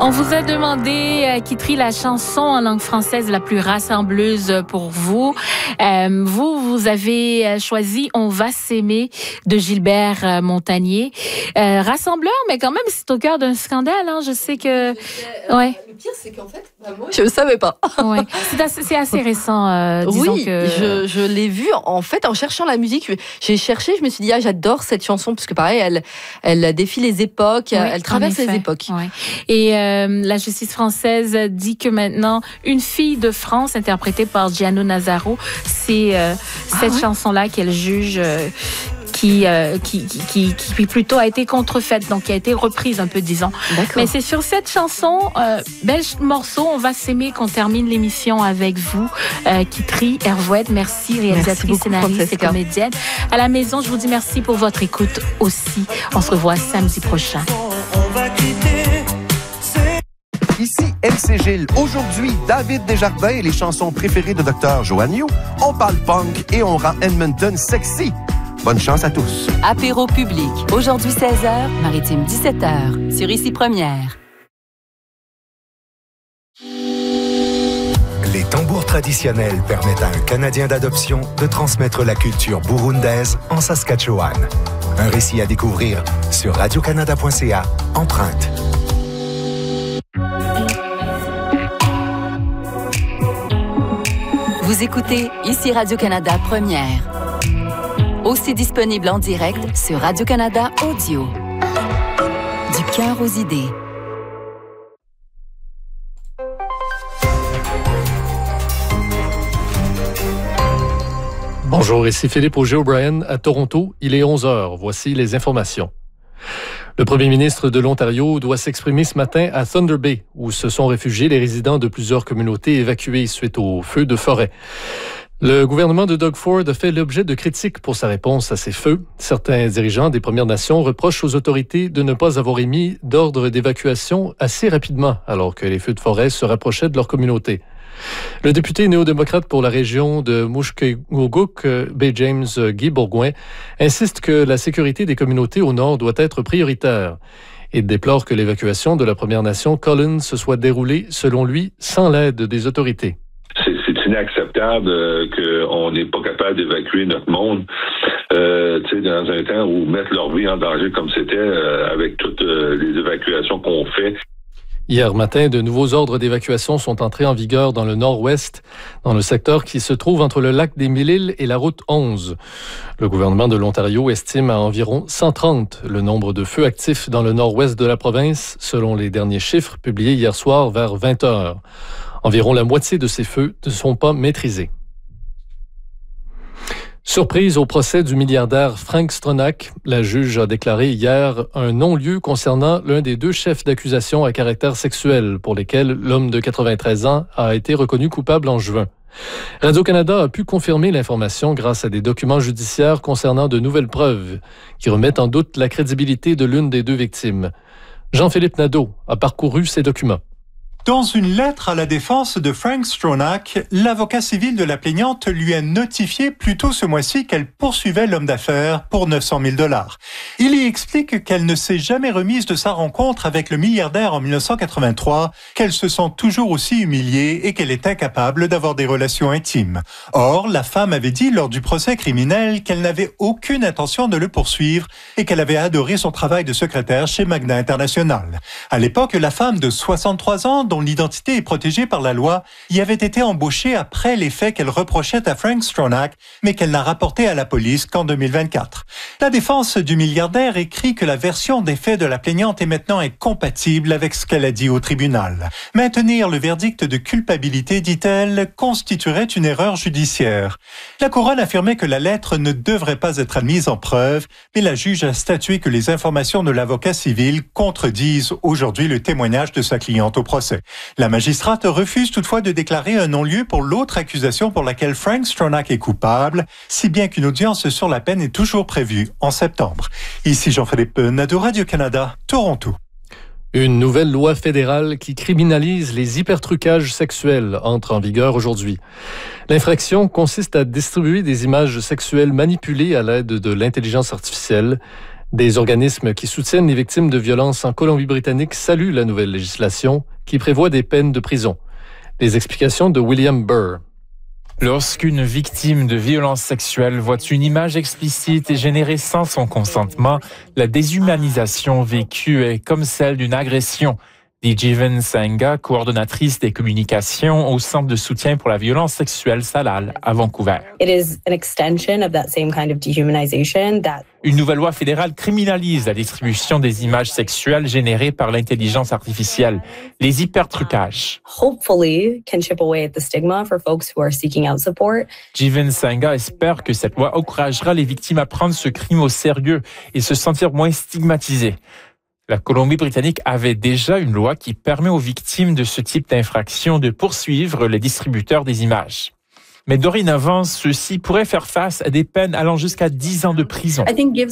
On vous a demandé, Kitri, la chanson en langue française la plus rassembleuse pour vous. Vous avez choisi « On va s'aimer » de Gilbert Montagnier. Rassembleur, mais quand même, c'est au cœur d'un scandale. Hein. Je sais que... Ouais. Le pire, c'est qu'en fait, moi, je ne savais pas. Ouais. C'est assez récent, disons oui, que... je l'ai vu. En fait, en cherchant la musique, j'ai cherché, je me suis dit, j'adore cette chanson, parce que pareil, elle défie les époques, oui, elle traverse les époques. Ouais. Et la justice française dit que maintenant, une fille de France, interprétée par Gianno Nazaro, c'est cette chanson-là qu'elle juge... Qui plutôt a été contrefaite, donc qui a été reprise un peu, disons. D'accord. Mais c'est sur cette chanson, bel morceau, On va s'aimer, qu'on termine l'émission avec vous, Kitri Hervouet. Merci, réalisatrice, scénariste et comédienne. À la maison, je vous dis merci pour votre écoute aussi. On se revoit samedi prochain. On va quitter. Ici MC Gilles. Aujourd'hui, David Desjardins et les chansons préférées de Dr. Joanne Yu. On parle punk et on rend Edmonton sexy. Bonne chance à tous. Apéro public. Aujourd'hui 16h, Maritime 17h. Sur Ici Première. Les tambours traditionnels permettent à un Canadien d'adoption de transmettre la culture burundaise en Saskatchewan. Un récit à découvrir sur radiocanada.ca. Empreinte. Vous écoutez Ici Radio-Canada Première. Aussi disponible en direct sur Radio-Canada Audio. Du cœur aux idées. Bonjour, ici Philippe Auger-O'Brien à Toronto. Il est 11h. Voici les informations. Le premier ministre de l'Ontario doit s'exprimer ce matin à Thunder Bay, où se sont réfugiés les résidents de plusieurs communautés évacuées suite aux feux de forêt. Le gouvernement de Doug Ford a fait l'objet de critiques pour sa réponse à ces feux. Certains dirigeants des Premières Nations reprochent aux autorités de ne pas avoir émis d'ordre d'évacuation assez rapidement, alors que les feux de forêt se rapprochaient de leur communauté. Le député néo-démocrate pour la région de Mushkegowuk, B. James Guy Bourgouin, insiste que la sécurité des communautés au nord doit être prioritaire. Il déplore que l'évacuation de la Première Nation Collins se soit déroulée, selon lui, sans l'aide des autorités. C'est inacceptable qu'on n'est pas capable d'évacuer notre monde dans un temps où mettre leur vie en danger comme c'était avec toutes les évacuations qu'on fait. Hier matin, de nouveaux ordres d'évacuation sont entrés en vigueur dans le nord-ouest, dans le secteur qui se trouve entre le lac des Mille-Îles et la route 11. Le gouvernement de l'Ontario estime à environ 130 le nombre de feux actifs dans le nord-ouest de la province, selon les derniers chiffres publiés hier soir vers 20 heures. Environ la moitié de ces feux ne sont pas maîtrisés. Surprise au procès du milliardaire Frank Stronach, la juge a déclaré hier un non-lieu concernant l'un des deux chefs d'accusation à caractère sexuel pour lesquels l'homme de 93 ans a été reconnu coupable en juin. Radio-Canada a pu confirmer l'information grâce à des documents judiciaires concernant de nouvelles preuves qui remettent en doute la crédibilité de l'une des deux victimes. Jean-Philippe Nadeau a parcouru ces documents. Dans une lettre à la défense de Frank Stronach, l'avocat civil de la plaignante lui a notifié plus tôt ce mois-ci qu'elle poursuivait l'homme d'affaires pour 900 000 $. Il y explique qu'elle ne s'est jamais remise de sa rencontre avec le milliardaire en 1983, qu'elle se sent toujours aussi humiliée et qu'elle est incapable d'avoir des relations intimes. Or, la femme avait dit lors du procès criminel qu'elle n'avait aucune intention de le poursuivre et qu'elle avait adoré son travail de secrétaire chez Magna International. À l'époque, la femme de 63 ans, dont l'identité est protégée par la loi, y avait été embauchée après les faits qu'elle reprochait à Frank Stronach, mais qu'elle n'a rapporté à la police qu'en 2024. La défense du milliardaire écrit que la version des faits de la plaignante est maintenant incompatible avec ce qu'elle a dit au tribunal. Maintenir le verdict de culpabilité, dit-elle, constituerait une erreur judiciaire. La couronne affirmait que la lettre ne devrait pas être admise en preuve, mais la juge a statué que les informations de l'avocat civil contredisent aujourd'hui le témoignage de sa cliente au procès. La magistrate refuse toutefois de déclarer un non-lieu pour l'autre accusation pour laquelle Frank Stronach est coupable, si bien qu'une audience sur la peine est toujours prévue en septembre. Ici Jean-Philippe Nadeau, Radio-Canada, Toronto. Une nouvelle loi fédérale qui criminalise les hypertrucages sexuels entre en vigueur aujourd'hui. L'infraction consiste à distribuer des images sexuelles manipulées à l'aide de l'intelligence artificielle, Des organismes qui soutiennent les victimes de violences en Colombie-Britannique saluent la nouvelle législation qui prévoit des peines de prison. Les explications de William Burr. Lorsqu'une victime de violences sexuelles voit une image explicite et générée sans son consentement, la déshumanisation vécue est comme celle d'une agression, dit Jeevan Sangha, coordonnatrice des communications au Centre de soutien pour la violence sexuelle Salal à Vancouver. Une nouvelle loi fédérale criminalise la distribution des images sexuelles générées par l'intelligence artificielle, les hypertrucages. Jeevan Sangha espère que cette loi encouragera les victimes à prendre ce crime au sérieux et se sentir moins stigmatisées. La Colombie-Britannique avait déjà une loi qui permet aux victimes de ce type d'infraction de poursuivre les distributeurs des images. Mais dorénavant, ceux-ci pourraient faire face à des peines allant jusqu'à 10 ans de prison.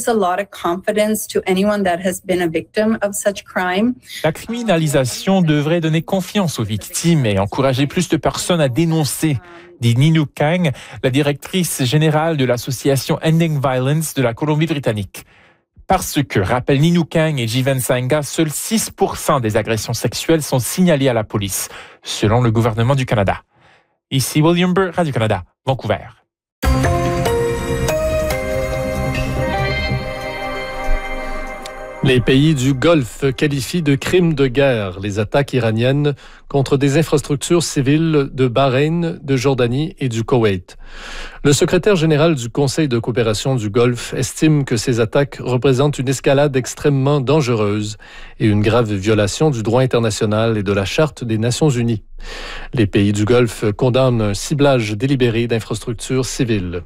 La criminalisation devrait donner confiance aux victimes et encourager plus de personnes à dénoncer, dit Ninu Kang, la directrice générale de l'association Ending Violence de la Colombie-Britannique. Parce que, rappellent Ninu Kang et Jeevan Sangha, seuls 6% des agressions sexuelles sont signalées à la police, selon le gouvernement du Canada. Ici William Burr, Radio-Canada, Vancouver. Les pays du Golfe qualifient de crimes de guerre les attaques iraniennes contre des infrastructures civiles de Bahreïn, de Jordanie et du Koweït. Le secrétaire général du Conseil de coopération du Golfe estime que ces attaques représentent une escalade extrêmement dangereuse et une grave violation du droit international et de la Charte des Nations unies. Les pays du Golfe condamnent un ciblage délibéré d'infrastructures civiles.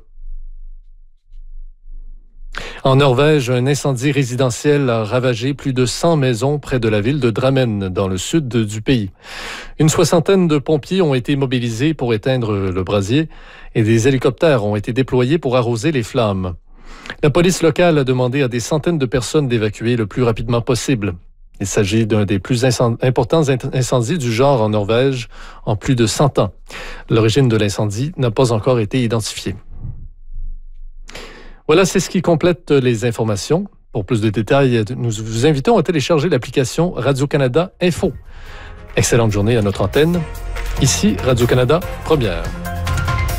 En Norvège, un incendie résidentiel a ravagé plus de 100 maisons près de la ville de Drammen, dans le sud du pays. Une soixantaine de pompiers ont été mobilisés pour éteindre le brasier et des hélicoptères ont été déployés pour arroser les flammes. La police locale a demandé à des centaines de personnes d'évacuer le plus rapidement possible. Il s'agit d'un des plus importants incendies du genre en Norvège en plus de 100 ans. L'origine de l'incendie n'a pas encore été identifiée. Voilà, c'est ce qui complète les informations. Pour plus de détails, nous vous invitons à télécharger l'application Radio-Canada Info. Excellente journée à notre antenne. Ici, Radio-Canada, première.